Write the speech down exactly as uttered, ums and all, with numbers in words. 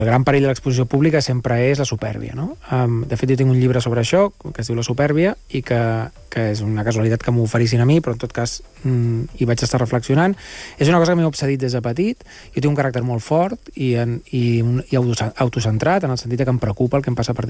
El gran perill de l'exposició pública sempre és la supèrbia, no? Um, de fet, jo tinc un llibre sobre això, que es diu La supèrbia, i que, que és una casualitat que m'ho oferissin a mi, però en tot cas mm, hi vaig estar reflexionant. És una cosa que m'he obsedit des de petit. Jo tinc un caràcter molt fort i, en, i, un, i autocentrat, en el sentit que em preocupa el que em passa per